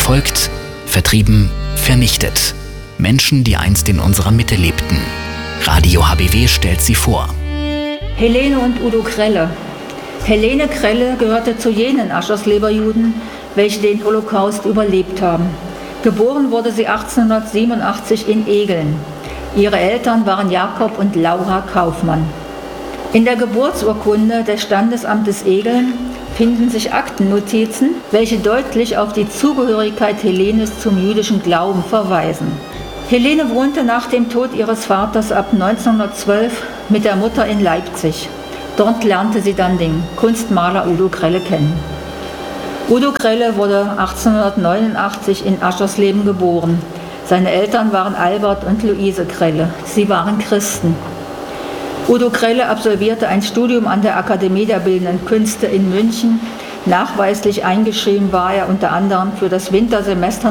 verfolgt, vertrieben, vernichtet. Menschen, die einst in unserer Mitte lebten. Radio HBW stellt sie vor. Helene und Udo Krelle. Helene Krelle gehörte zu jenen Aschersleber Juden, welche den Holocaust überlebt haben. Geboren wurde sie 1887 in Egeln. Ihre Eltern waren Jakob und Laura Kaufmann. In der Geburtsurkunde des Standesamtes Egeln finden sich Aktennotizen, welche deutlich auf die Zugehörigkeit Helenes zum jüdischen Glauben verweisen. Helene wohnte nach dem Tod ihres Vaters ab 1912 mit der Mutter in Leipzig. Dort lernte sie dann den Kunstmaler Udo Krelle kennen. Udo Krelle wurde 1889 in Aschersleben geboren. Seine Eltern waren Albert und Luise Krelle. Sie waren Christen. Udo Krelle absolvierte ein Studium an der Akademie der Bildenden Künste in München. Nachweislich eingeschrieben war er unter anderem für das Wintersemester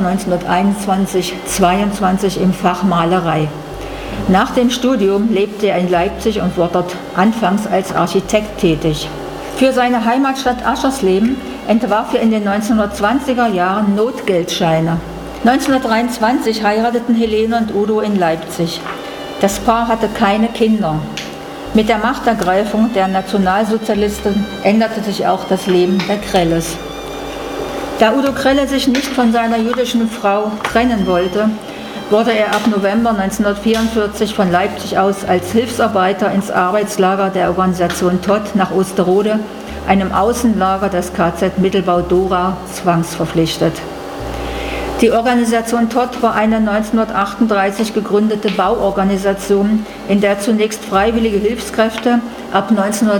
1921/22 im Fach Malerei. Nach dem Studium lebte er in Leipzig und wurde dort anfangs als Architekt tätig. Für seine Heimatstadt Aschersleben entwarf er in den 1920er Jahren Notgeldscheine. 1923 heirateten Helene und Udo in Leipzig. Das Paar hatte keine Kinder. Mit der Machtergreifung der Nationalsozialisten änderte sich auch das Leben der Krelles. Da Udo Krelle sich nicht von seiner jüdischen Frau trennen wollte, wurde er ab November 1944 von Leipzig aus als Hilfsarbeiter ins Arbeitslager der Organisation Todt nach Osterode, einem Außenlager des KZ Mittelbau-Dora, zwangsverpflichtet. Die Organisation Todt war eine 1938 gegründete Bauorganisation, in der zunächst freiwillige Hilfskräfte, ab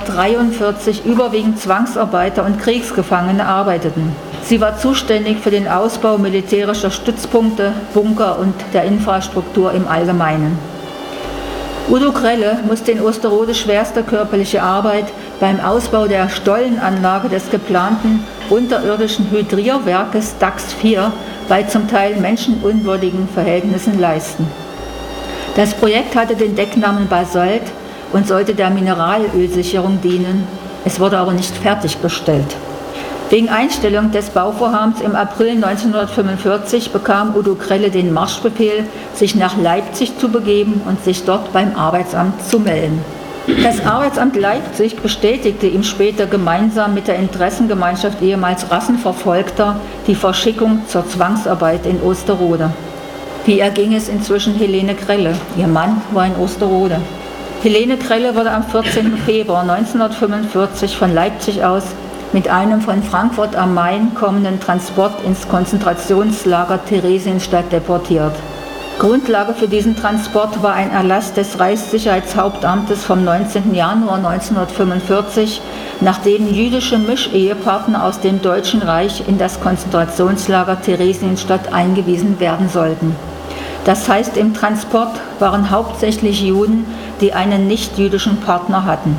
1943 überwiegend Zwangsarbeiter und Kriegsgefangene arbeiteten. Sie war zuständig für den Ausbau militärischer Stützpunkte, Bunker und der Infrastruktur im Allgemeinen. Udo Krelle musste in Osterode schwerste körperliche Arbeit beim Ausbau der Stollenanlage des geplanten unterirdischen Hydrierwerkes DAX 4 bei zum Teil menschenunwürdigen Verhältnissen leisten. Das Projekt hatte den Decknamen Basalt und sollte der Mineralölsicherung dienen. Es wurde aber nicht fertiggestellt. Wegen Einstellung des Bauvorhabens im April 1945 bekam Udo Krelle den Marschbefehl, sich nach Leipzig zu begeben und sich dort beim Arbeitsamt zu melden. Das Arbeitsamt Leipzig bestätigte ihm später gemeinsam mit der Interessengemeinschaft ehemals Rassenverfolgter die Verschickung zur Zwangsarbeit in Osterode. Wie erging es inzwischen Helene Krelle? Ihr Mann war in Osterode. Helene Krelle wurde am 14. Februar 1945 von Leipzig aus mit einem von Frankfurt am Main kommenden Transport ins Konzentrationslager Theresienstadt deportiert. Grundlage für diesen Transport war ein Erlass des Reichssicherheitshauptamtes vom 19. Januar 1945, nachdem jüdische Mischehepartner aus dem Deutschen Reich in das Konzentrationslager Theresienstadt eingewiesen werden sollten. Das heißt, im Transport waren hauptsächlich Juden, die einen nicht-jüdischen Partner hatten.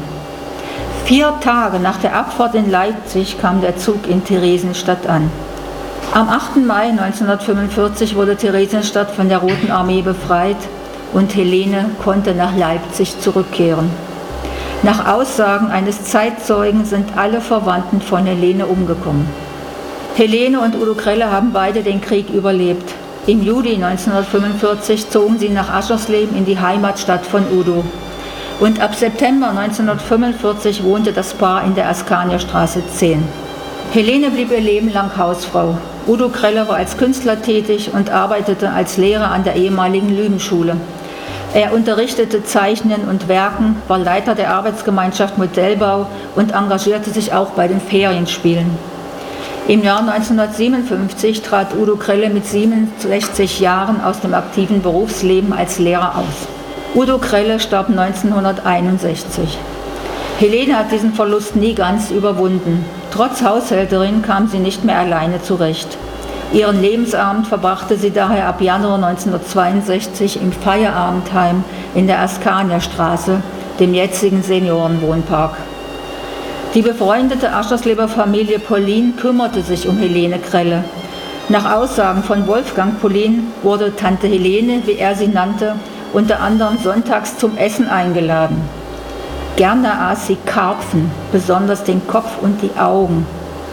4 Tage nach der Abfahrt in Leipzig kam der Zug in Theresienstadt an. Am 8. Mai 1945 wurde Theresienstadt von der Roten Armee befreit und Helene konnte nach Leipzig zurückkehren. Nach Aussagen eines Zeitzeugen sind alle Verwandten von Helene umgekommen. Helene und Udo Krelle haben beide den Krieg überlebt. Im Juli 1945 zogen sie nach Aschersleben in die Heimatstadt von Udo. Und ab September 1945 wohnte das Paar in der Askanierstraße 10. Helene blieb ihr Leben lang Hausfrau. Udo Krelle war als Künstler tätig und arbeitete als Lehrer an der ehemaligen Lüdenschule. Er unterrichtete Zeichnen und Werken, war Leiter der Arbeitsgemeinschaft Modellbau und engagierte sich auch bei den Ferienspielen. Im Jahr 1957 trat Udo Krelle mit 67 Jahren aus dem aktiven Berufsleben als Lehrer aus. Udo Krelle starb 1961. Helene hat diesen Verlust nie ganz überwunden. Trotz Haushälterin kam sie nicht mehr alleine zurecht. Ihren Lebensabend verbrachte sie daher ab Januar 1962 im Feierabendheim in der Askanierstraße, dem jetzigen Seniorenwohnpark. Die befreundete Aschersleber Familie Pollin kümmerte sich um Helene Krelle. Nach Aussagen von Wolfgang Pollin wurde Tante Helene, wie er sie nannte, unter anderem sonntags zum Essen eingeladen. Gerne aß sie Karpfen, besonders den Kopf und die Augen.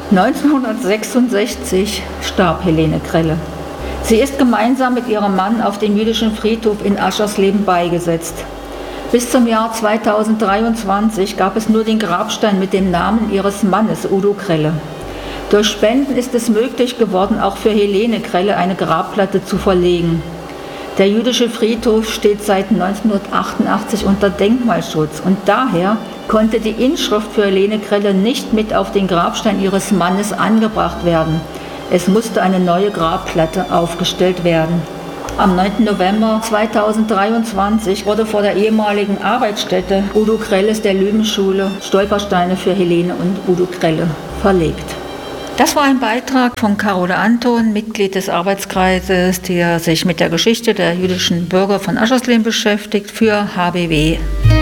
1966 starb Helene Krelle. Sie ist gemeinsam mit ihrem Mann auf dem jüdischen Friedhof in Aschersleben beigesetzt. Bis zum Jahr 2023 gab es nur den Grabstein mit dem Namen ihres Mannes, Udo Krelle. Durch Spenden ist es möglich geworden, auch für Helene Krelle eine Grabplatte zu verlegen. Der jüdische Friedhof steht seit 1988 unter Denkmalschutz und daher konnte die Inschrift für Helene Krelle nicht mit auf den Grabstein ihres Mannes angebracht werden. Es musste eine neue Grabplatte aufgestellt werden. Am 9. November 2023 wurde vor der ehemaligen Arbeitsstätte Udo Krelles der Löwenschule Stolpersteine für Helene und Udo Krelle verlegt. Das war ein Beitrag von Carola Anton, Mitglied des Arbeitskreises, der sich mit der Geschichte der jüdischen Bürger von Aschersleben beschäftigt, für HBW.